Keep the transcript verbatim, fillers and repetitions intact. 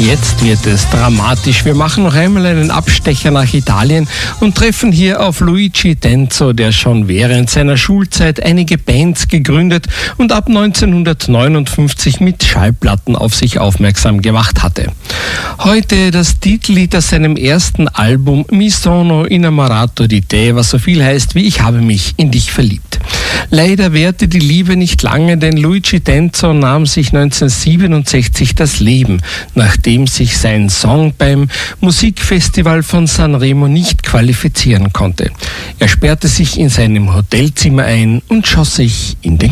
Jetzt wird es dramatisch. Wir machen noch einmal einen Abstecher nach Italien und treffen hier auf Luigi Tenzo, der schon während seiner Schulzeit einige Bands gegründet und ab neunzehnhundertneunundfünfzig mit Schallplatten auf sich aufmerksam gemacht hatte. Heute das Titellied aus seinem ersten Album Mi sono innamorato di te, was so viel heißt wie Ich habe mich in dich verliebt. Leider währte die Liebe nicht lange, denn Luigi Tenzo nahm sich neunzehnhundertsiebenundsechzig das Leben, nachdem sich sein Song beim Musikfestival von Sanremo nicht qualifizieren konnte. Er sperrte sich in seinem Hotelzimmer ein und schoss sich in den